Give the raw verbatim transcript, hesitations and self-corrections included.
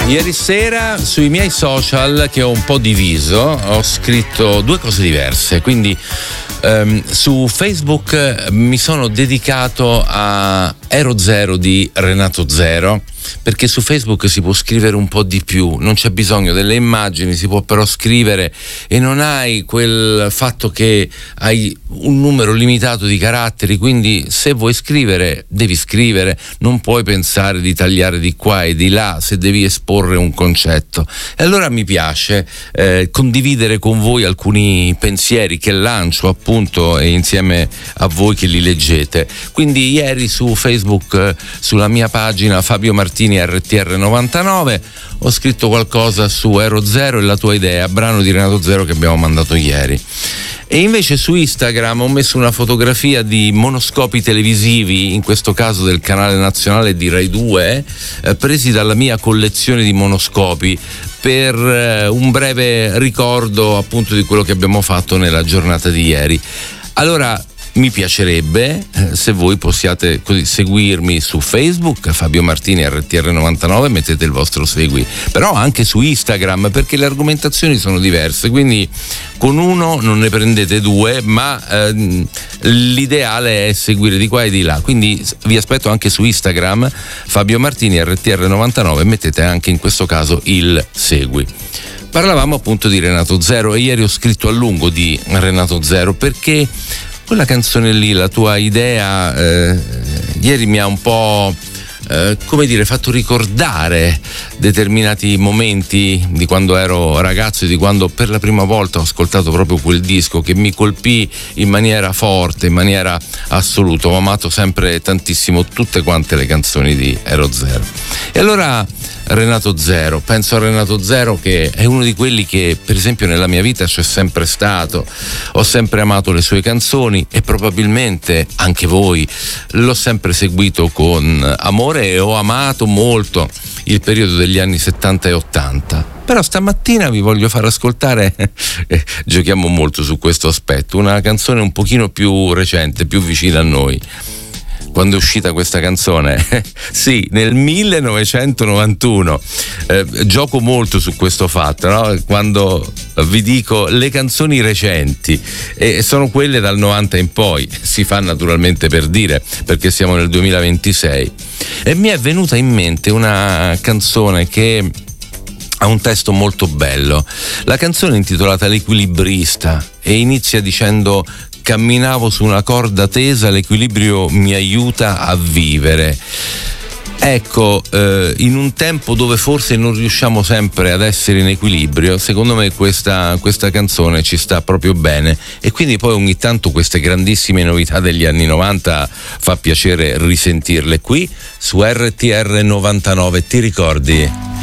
Ieri sera sui miei social, che ho un po' diviso, ho scritto due cose diverse. Quindi ehm, su Facebook mi sono dedicato a Ero Zero di Renato Zero, perché su Facebook si può scrivere un po' di più, non c'è bisogno delle immagini, si può però scrivere e non hai quel fatto che hai un numero limitato di caratteri, quindi se vuoi scrivere devi scrivere, non puoi pensare di tagliare di qua e di là se devi esporre un concetto. E allora mi piace eh, condividere con voi alcuni pensieri che lancio appunto e insieme a voi che li leggete. Quindi ieri su Facebook, eh, sulla mia pagina Fabio Martini R T R novantanove, ho scritto qualcosa su Ero Zero e la tua idea, brano di Renato Zero che abbiamo mandato ieri. E invece su Instagram ho messo una fotografia di monoscopi televisivi, in questo caso del canale nazionale di Rai due, eh, presi dalla mia collezione di monoscopi, per eh, un breve ricordo appunto di quello che abbiamo fatto nella giornata di ieri. Allora mi piacerebbe eh, se voi possiate così seguirmi su Facebook, Fabio Martini R T R novantanove, mettete il vostro segui, però anche su Instagram, perché le argomentazioni sono diverse, quindi con uno non ne prendete due, ma eh, l'ideale è seguire di qua e di là, quindi vi aspetto anche su Instagram, Fabio Martini R T R novantanove, mettete anche in questo caso il segui. Parlavamo appunto di Renato Zero e ieri ho scritto a lungo di Renato Zero perché quella canzone lì, la tua idea, eh, ieri mi ha un po', eh, come dire, fatto ricordare determinati momenti di quando ero ragazzo e di quando per la prima volta ho ascoltato proprio quel disco che mi colpì in maniera forte, in maniera assoluta. Ho amato sempre tantissimo tutte quante le canzoni di Ero Zero. E allora Renato Zero, penso a Renato Zero che è uno di quelli che per esempio nella mia vita c'è sempre stato, ho sempre amato le sue canzoni e probabilmente anche voi, l'ho sempre seguito con amore e ho amato molto il periodo degli anni settanta e ottanta. Però stamattina vi voglio far ascoltare, eh, giochiamo molto su questo aspetto, una canzone un pochino più recente, più vicina a noi. Quando è uscita questa canzone? Sì, nel millenovecentonovantuno. Eh, gioco molto su questo fatto, no? Quando vi dico le canzoni recenti, e sono quelle dal novanta in poi, si fa naturalmente per dire, perché siamo nel duemilaventisei. E mi è venuta in mente una canzone che ha un testo molto bello. La canzone è intitolata L'Equilibrista e inizia dicendo: camminavo su una corda tesa, l'equilibrio mi aiuta a vivere. Ecco, eh, in un tempo dove forse non riusciamo sempre ad essere in equilibrio, secondo me questa, questa canzone ci sta proprio bene, e quindi poi ogni tanto queste grandissime novità degli anni novanta fa piacere risentirle qui su R T R novantanove. Ti ricordi?